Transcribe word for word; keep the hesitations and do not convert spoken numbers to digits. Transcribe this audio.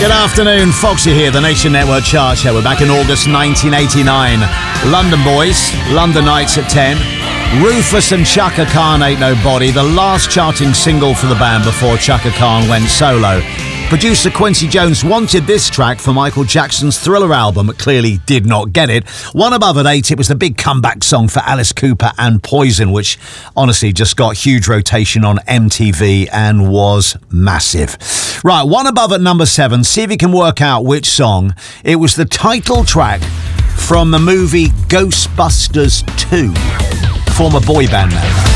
Good afternoon, Foxy here, the Nation Network Chart Show. We're back in August nineteen eighty-nine. London Boys, London Nights at ten. Rufus and Chaka Khan, Ain't Nobody, the last charting single for the band before Chaka Khan went solo. Producer Quincy Jones wanted this track for Michael Jackson's Thriller album, but clearly did not get it. One above at eight, it was the big comeback song for Alice Cooper and Poison, which honestly just got huge rotation on M T V and was massive. Right, one above at number seven, see if you can work out which song. It was the title track from the movie Ghostbusters two. Former boy band member.